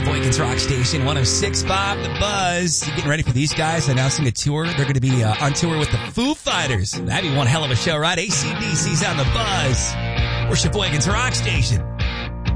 Sheboygan's Rock Station 106.5 The Buzz. You getting ready for these guys announcing a tour? They're going to be on tour with the Foo Fighters. That'd be one hell of a show, right? AC/DC's on The Buzz. We're Sheboygan's Rock Station.